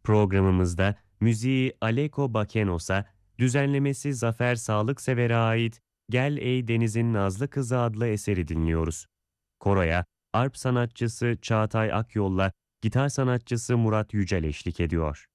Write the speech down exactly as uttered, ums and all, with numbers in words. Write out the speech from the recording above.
Programımızda müziği Aleko Bakenos'a, düzenlemesi Zafer Sağlıksever'e ait Gel Ey Deniz'in Nazlı Kızı adlı eseri dinliyoruz. Koroya, arp sanatçısı Çağatay Akyol'la gitar sanatçısı Murat Yücel eşlik ediyor.